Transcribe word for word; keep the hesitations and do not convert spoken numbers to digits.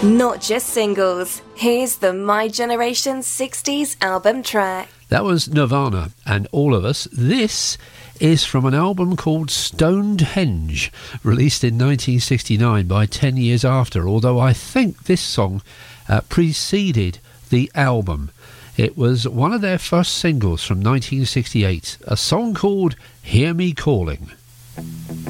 Not just singles. Here's the My Generation sixties album track. That was Nirvana and All of Us. This is from an album called Stonehenge, released in nineteen sixty-nine by ten years after, although I think this song uh, preceded the album. It was one of their first singles from nineteen sixty-eight, a song called Hear Me Calling.